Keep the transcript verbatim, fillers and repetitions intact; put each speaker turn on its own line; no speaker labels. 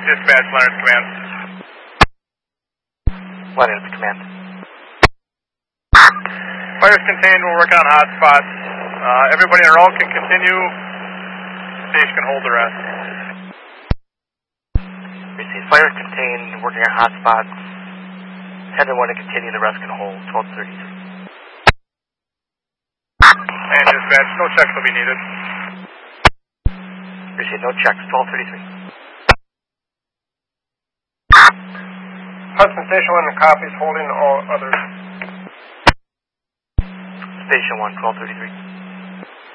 Dispatch, Leonard's command.
Leonard's command.
Fire's contained, we'll work on hotspots. Uh, everybody in a row can continue. Station can hold the rest.
Receive. Fire contained, working on hotspots. ten and one to continue, the rest can hold. twelve thirty-three.
And dispatch, no checks will be needed.
Receive. No checks. twelve thirty-three.
Hudson Station one copies, holding all others.
Station one, twelve thirty-three.